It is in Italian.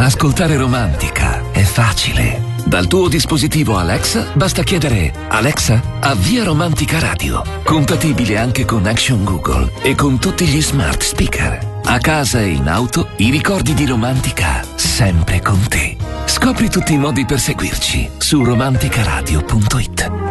Ascoltare Romantica è facile. Dal tuo dispositivo Alexa basta chiedere: Alexa, avvia Romantica Radio. Compatibile anche con Action Google e con tutti gli smart speaker. A casa e in auto, i ricordi di Romantica sempre con te. Scopri tutti i modi per seguirci su romanticaradio.it.